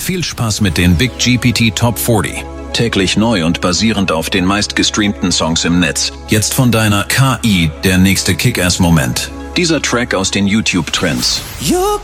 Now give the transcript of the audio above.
Viel Spaß mit den Big GPT Top 40. Täglich neu und basierend auf den meistgestreamten Songs im Netz. Jetzt von deiner KI der nächste Kick-Ass-Moment. Dieser Track aus den YouTube-Trends. You're